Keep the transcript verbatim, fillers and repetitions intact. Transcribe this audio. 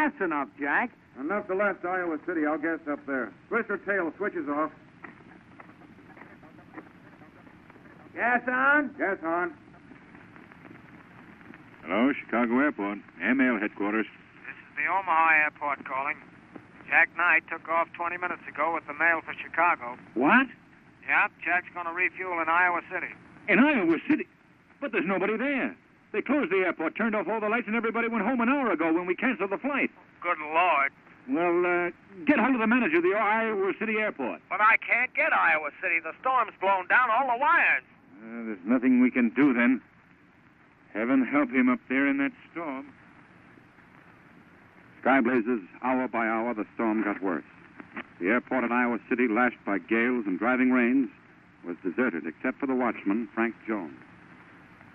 That's enough, Jack. Enough to last Iowa City. I'll guess up there. Twist or tail, switches off. Gas on? Gas on. Hello, Chicago Airport. Airmail headquarters. This is the Omaha Airport calling. Jack Knight took off twenty minutes ago with the mail for Chicago. What? Yeah, Jack's going to refuel in Iowa City. In Iowa City? But there's nobody there. They closed the airport, turned off all the lights, and everybody went home an hour ago when we canceled the flight. Good Lord. Well, uh, get hold of the manager of the Iowa City Airport. But I can't get Iowa City. The storm's blown down all the wires. Uh, there's nothing we can do then. Heaven help him up there in that storm. Sky blazes, hour by hour, the storm got worse. The airport at Iowa City, lashed by gales and driving rains, was deserted except for the watchman, Frank Jones.